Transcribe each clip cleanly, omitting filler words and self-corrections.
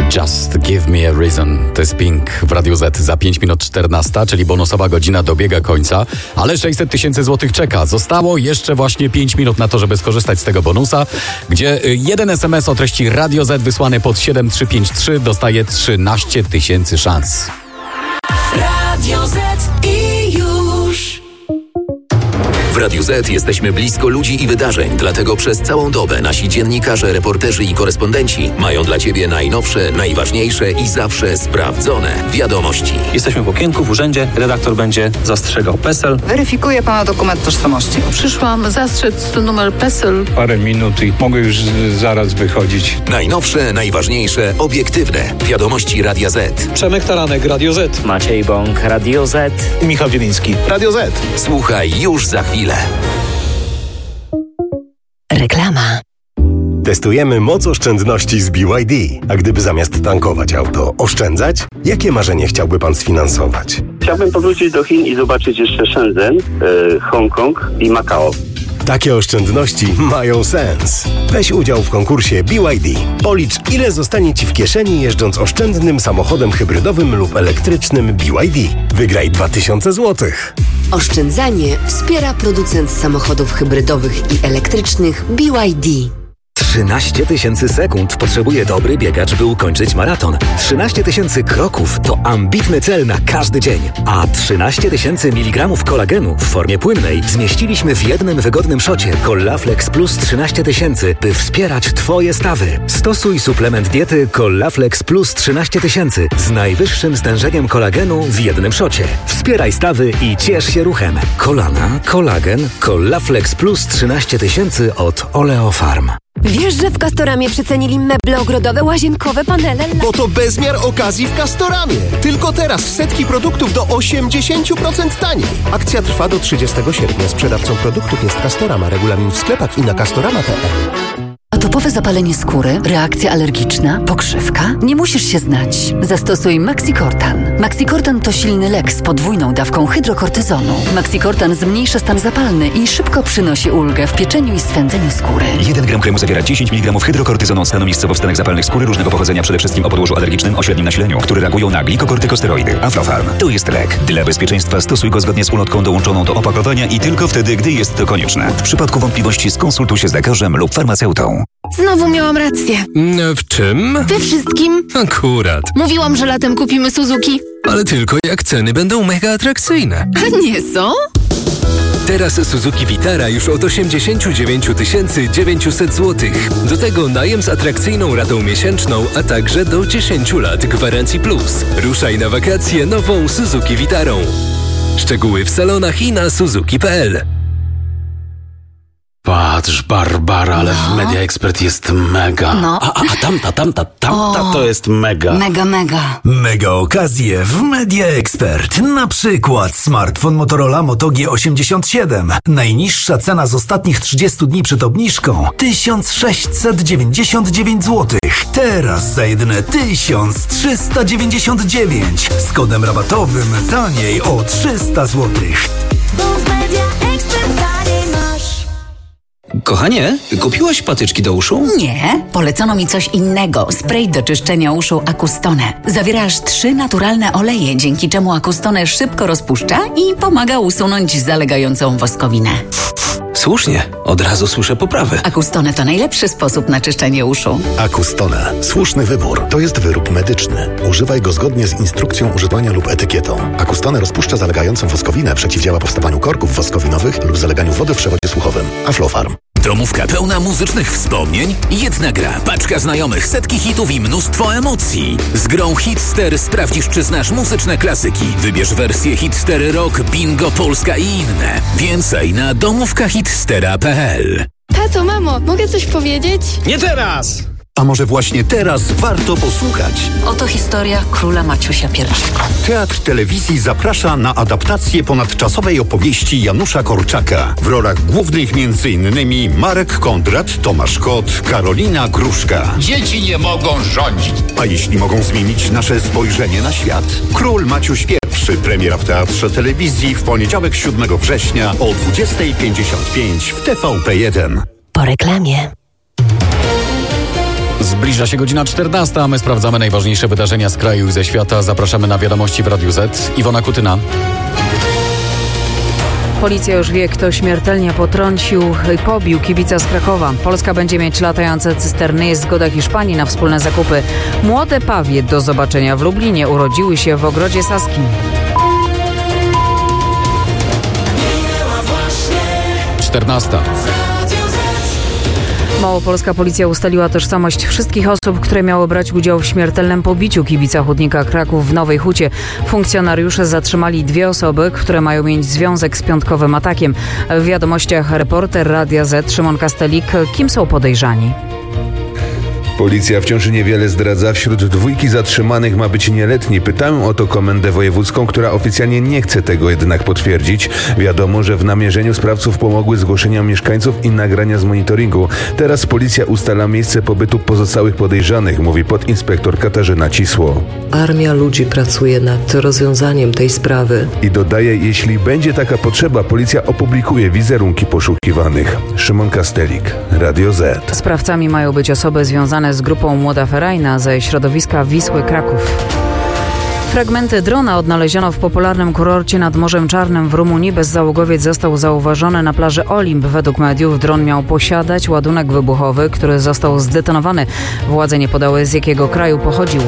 Just Give Me a Reason. To jest Pink w Radiu Z za 5 minut 14, czyli bonusowa godzina dobiega końca, ale 600 000 złotych czeka. Zostało jeszcze właśnie 5 minut na to, żeby skorzystać z tego bonusa, gdzie jeden SMS o treści Radio Z wysłany pod 7353 dostaje 13 000 szans. Radio Z i już. W Radiu Z jesteśmy blisko ludzi i wydarzeń, dlatego przez całą dobę nasi dziennikarze, reporterzy i korespondenci mają dla Ciebie najnowsze, najważniejsze i zawsze sprawdzone wiadomości. Jesteśmy w okienku w urzędzie, redaktor będzie zastrzegał PESEL. Weryfikuje Pana dokument tożsamości. Przyszłam zastrzec numer PESEL. Parę minut i mogę już zaraz wychodzić. Najnowsze, najważniejsze, obiektywne wiadomości Radia Z. Przemek Taranek, Radio Z. Maciej Bąk, Radio Z. Michał Zieliński, Radio Z. Słuchaj już za chwilę. Reklama. Testujemy moc oszczędności z BYD. A gdyby zamiast tankować auto oszczędzać? Jakie marzenie chciałby Pan sfinansować? Chciałbym powrócić do Chin i zobaczyć jeszcze Shenzhen, Hongkong i Macao. Takie oszczędności mają sens. Weź udział w konkursie BYD. Policz, ile zostanie Ci w kieszeni jeżdżąc oszczędnym samochodem hybrydowym lub elektrycznym BYD. Wygraj 2000 zł. Oszczędzanie wspiera producent samochodów hybrydowych i elektrycznych BYD. 13 000 sekund potrzebuje dobry biegacz, by ukończyć maraton. 13 000 kroków to ambitny cel na każdy dzień. A 13 000 mg kolagenu w formie płynnej zmieściliśmy w jednym wygodnym szocie Collaflex Plus 13 000, by wspierać Twoje stawy. Stosuj suplement diety Collaflex Plus 13 000 z najwyższym stężeniem kolagenu w jednym szocie. Wspieraj stawy i ciesz się ruchem. Kolana, kolagen, Collaflex Plus 13 000 od Oleofarm. Wiesz, że w Castoramie przecenili meble ogrodowe, łazienkowe, panele? Bo to bezmiar okazji w Castoramie. Tylko teraz setki produktów do 80% taniej. Akcja trwa do 30 sierpnia. Sprzedawcą produktów jest Castorama. Regulamin w sklepach i na castorama.pl. Atopowe zapalenie skóry, reakcja alergiczna, pokrzywka? Nie musisz się znać. Zastosuj Maxicortan. Maxicortan to silny lek z podwójną dawką hydrokortyzonu. Maxicortan zmniejsza stan zapalny i szybko przynosi ulgę w pieczeniu i swędzeniu skóry. 1 gram kremu zawiera 10 mg hydrokortyzonu stanu miejscowo w stanach zapalnych skóry różnego pochodzenia, przede wszystkim o podłożu alergicznym o średnim nasileniu, które reagują na glikokortykosteroidy. Aflofarm to jest lek. Dla bezpieczeństwa stosuj go zgodnie z ulotką dołączoną do opakowania i tylko wtedy, gdy jest to konieczne. W przypadku wątpliwości skonsultuj się z lekarzem lub farmaceutą. Znowu miałam rację. W czym? We wszystkim. Akurat. Mówiłam, że latem kupimy Suzuki. Ale tylko jak ceny będą mega atrakcyjne. A nie są? Teraz Suzuki Vitara już od 89 900 zł. Do tego najem z atrakcyjną ratą miesięczną, a także do 10 lat gwarancji plus. Ruszaj na wakacje nową Suzuki Vitarą. Szczegóły w salonach i na suzuki.pl. Patrz, Barbara, ale w Media Expert jest mega. No. A tamta to jest mega. Mega. Mega okazje w Media Expert. Na przykład smartfon Motorola Moto G87. Najniższa cena z ostatnich 30 dni przed obniżką 1699 zł. Teraz za jedyne 1399. Z kodem rabatowym taniej o 300 zł. Kochanie, kupiłaś patyczki do uszu? Nie, polecono mi coś innego. Spray do czyszczenia uszu Acustone. Zawiera aż 3 naturalne oleje, dzięki czemu Acustone szybko rozpuszcza i pomaga usunąć zalegającą woskowinę. Słusznie, od razu słyszę poprawę. Acustone to najlepszy sposób na czyszczenie uszu. Acustone. Słuszny wybór. To jest wyrób medyczny. Używaj go zgodnie z instrukcją używania lub etykietą. Acustone rozpuszcza zalegającą woskowinę, przeciwdziała powstawaniu korków woskowinowych lub zaleganiu wody w przewodzie słuchowym. Aflofarm. Domówka pełna muzycznych wspomnień? Jedna gra, paczka znajomych, setki hitów i mnóstwo emocji. Z grą Hitster sprawdzisz, czy znasz muzyczne klasyki. Wybierz wersję Hitster Rock, Bingo, Polska i inne. Więcej na domówkahitstera.pl. Tato, mamo, mogę coś powiedzieć? Nie teraz! A może właśnie teraz warto posłuchać? Oto historia króla Maciusia I. Teatr Telewizji zaprasza na adaptację ponadczasowej opowieści Janusza Korczaka. W rolach głównych m.in. Marek Kondrat, Tomasz Kot, Karolina Gruszka. Dzieci nie mogą rządzić. A jeśli mogą zmienić nasze spojrzenie na świat? Król Maciuś I. Premiera w Teatrze Telewizji w poniedziałek 7 września o 20:55 w TVP1. Po reklamie. Zbliża się godzina 14, a my sprawdzamy najważniejsze wydarzenia z kraju i ze świata. Zapraszamy na wiadomości w Radiu Z. Iwona Kutyna. Policja już wie, kto śmiertelnie potrącił i pobił kibica z Krakowa. Polska będzie mieć latające cysterny. Jest zgoda Hiszpanii na wspólne zakupy. Młode pawie do zobaczenia w Lublinie urodziły się w Ogrodzie Saskim. 14. Małopolska policja ustaliła tożsamość wszystkich osób, które miały brać udział w śmiertelnym pobiciu kibica Hutnika Kraków w Nowej Hucie. Funkcjonariusze zatrzymali 2 osoby, które mają mieć związek z piątkowym atakiem. W wiadomościach reporter Radia Z Szymon Kastelik. Kim są podejrzani? Policja wciąż niewiele zdradza. Wśród 2 zatrzymanych ma być nieletni. Pytałem o to komendę wojewódzką, która oficjalnie nie chce tego jednak potwierdzić. Wiadomo, że w namierzeniu sprawców pomogły zgłoszenia mieszkańców i nagrania z monitoringu. Teraz policja ustala miejsce pobytu pozostałych podejrzanych, mówi podinspektor Katarzyna Cisło. Armia ludzi pracuje nad rozwiązaniem tej sprawy. I dodaje, jeśli będzie taka potrzeba, policja opublikuje wizerunki poszukiwanych. Szymon Kastelik, Radio Z. Sprawcami mają być osoby związane z grupą Młoda Ferajna ze środowiska Wisły Kraków. Fragmenty drona odnaleziono w popularnym kurorcie nad Morzem Czarnym w Rumunii. Bezzałogowiec został zauważony na plaży Olimp. Według mediów dron miał posiadać ładunek wybuchowy, który został zdetonowany. Władze nie podały, z jakiego kraju pochodził.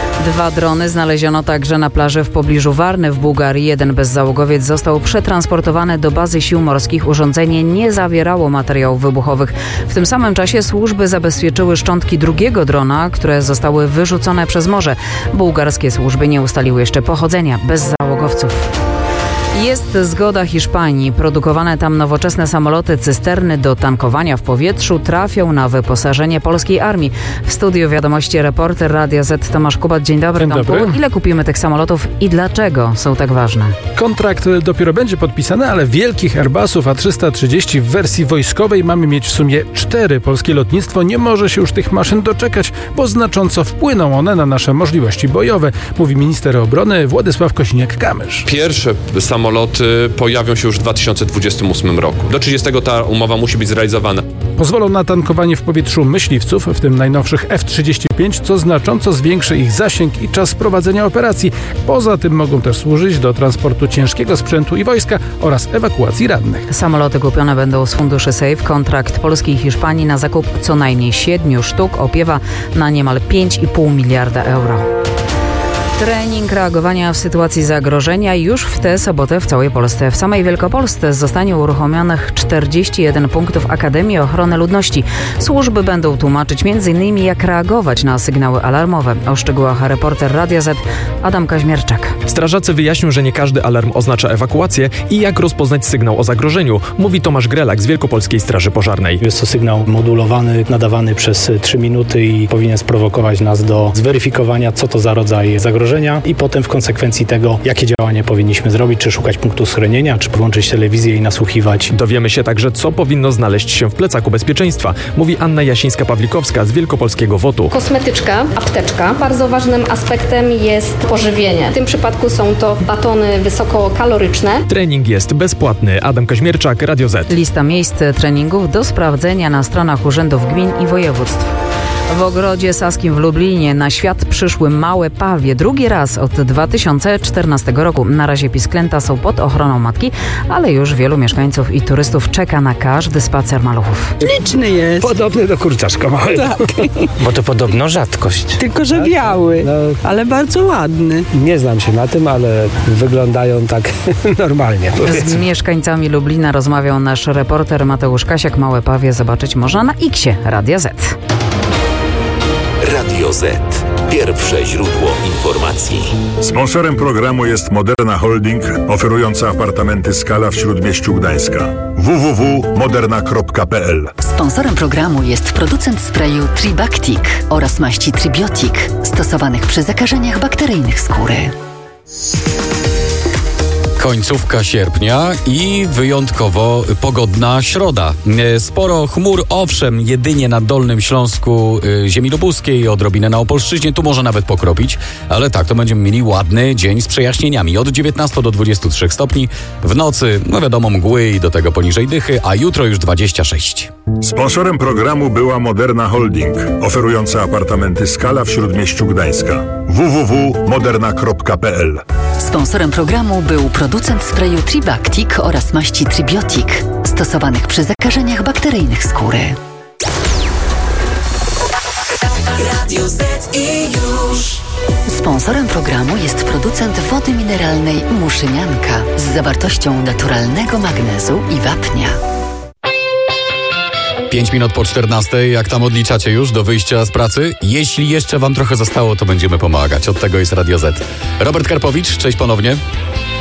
2 drony znaleziono także na plaży w pobliżu Warny w Bułgarii. Jeden bezzałogowiec został przetransportowany do bazy sił morskich. Urządzenie nie zawierało materiałów wybuchowych. W tym samym czasie służby zabezpieczyły szczątki drugiego drona, które zostały wyrzucone przez morze. Bułgarskie służby nie ustaliły jeszcze pochodzenia bezzałogowców. Jest zgoda Hiszpanii. Produkowane tam nowoczesne samoloty cysterny do tankowania w powietrzu trafią na wyposażenie polskiej armii. W studiu wiadomości reporter Radia Z Tomasz Kubat. Dzień dobry, Tomku. Ile kupimy tych samolotów i dlaczego są tak ważne? Kontrakt dopiero będzie podpisany, ale wielkich Airbusów A330 w wersji wojskowej mamy mieć w sumie 4. Polskie lotnictwo nie może się już tych maszyn doczekać, bo znacząco wpłyną one na nasze możliwości bojowe, mówi minister obrony Władysław Kosiniak-Kamysz. Pierwsze samoloty pojawią się już w 2028 roku. Do 30 ta umowa musi być zrealizowana. Pozwolą na tankowanie w powietrzu myśliwców, w tym najnowszych F-35, co znacząco zwiększy ich zasięg i czas prowadzenia operacji. Poza tym mogą też służyć do transportu ciężkiego sprzętu i wojska oraz ewakuacji rannych. Samoloty kupione będą z funduszy SAFE. Kontrakt Polski i Hiszpanii na zakup co najmniej 7 sztuk opiewa na niemal 5,5 miliarda euro. Trening reagowania w sytuacji zagrożenia już w tę sobotę w całej Polsce. W samej Wielkopolsce zostanie uruchomionych 41 punktów Akademii Ochrony Ludności. Służby będą tłumaczyć m.in. jak reagować na sygnały alarmowe. O szczegółach reporter Radia Z Adam Kaźmierczak. Strażacy wyjaśnią, że nie każdy alarm oznacza ewakuację i jak rozpoznać sygnał o zagrożeniu, mówi Tomasz Grelak z Wielkopolskiej Straży Pożarnej. Jest to sygnał modulowany, nadawany przez 3 minuty i powinien sprowokować nas do zweryfikowania, co to za rodzaj zagrożenia i potem w konsekwencji tego, jakie działania powinniśmy zrobić, czy szukać punktu schronienia, czy włączyć telewizję i nasłuchiwać. Dowiemy się także, co powinno znaleźć się w plecaku bezpieczeństwa, mówi Anna Jasińska-Pawlikowska z Wielkopolskiego WOT-u. Kosmetyczka, apteczka. Bardzo ważnym aspektem jest pożywienie. W tym przypadku są to batony wysokokaloryczne. Trening jest bezpłatny. Adam Kaźmierczak, Radio Z. Lista miejsc treningów do sprawdzenia na stronach urzędów gmin i województw. W Ogrodzie Saskim w Lublinie na świat przyszły małe pawie. Drugi raz od 2014 roku. Na razie pisklęta są pod ochroną matki, ale już wielu mieszkańców i turystów czeka na każdy spacer maluchów. Liczny jest. Podobny do kurczaczka małego. Tak. Bo to podobno rzadkość. Tylko, że biały, ale bardzo ładny. Nie znam się na tym, ale wyglądają tak normalnie. Z mieszkańcami Lublina rozmawiał nasz reporter Mateusz Kasiak. Małe pawie zobaczyć można na X-ie Radia Z. Radio Z. Pierwsze źródło informacji. Sponsorem programu jest Moderna Holding, oferująca apartamenty Skala w Śródmieściu Gdańska. www.moderna.pl. Sponsorem programu jest producent sprayu Tribactic oraz maści Tribiotic, stosowanych przy zakażeniach bakteryjnych skóry. Końcówka sierpnia i wyjątkowo pogodna środa. Sporo chmur, owszem, jedynie na Dolnym Śląsku, ziemi lubuskiej, odrobinę na Opolszczyźnie, tu może nawet pokropić, ale tak, to będziemy mieli ładny dzień z przejaśnieniami. Od 19 do 23 stopni, w nocy, no wiadomo, mgły i do tego poniżej dychy, a jutro już 26. Sponsorem programu była Moderna Holding, oferująca apartamenty Skala w Śródmieściu Gdańska. www.moderna.pl. Sponsorem programu był producent sprayu Tribactic oraz maści Tribiotic, stosowanych przy zakażeniach bakteryjnych skóry. Radio Z i już. Sponsorem programu jest producent wody mineralnej Muszynianka z zawartością naturalnego magnezu i wapnia. 5 minut po 14, jak tam odliczacie już do wyjścia z pracy? Jeśli jeszcze wam trochę zostało, to będziemy pomagać. Od tego jest Radio Z. Robert Karpowicz, cześć ponownie.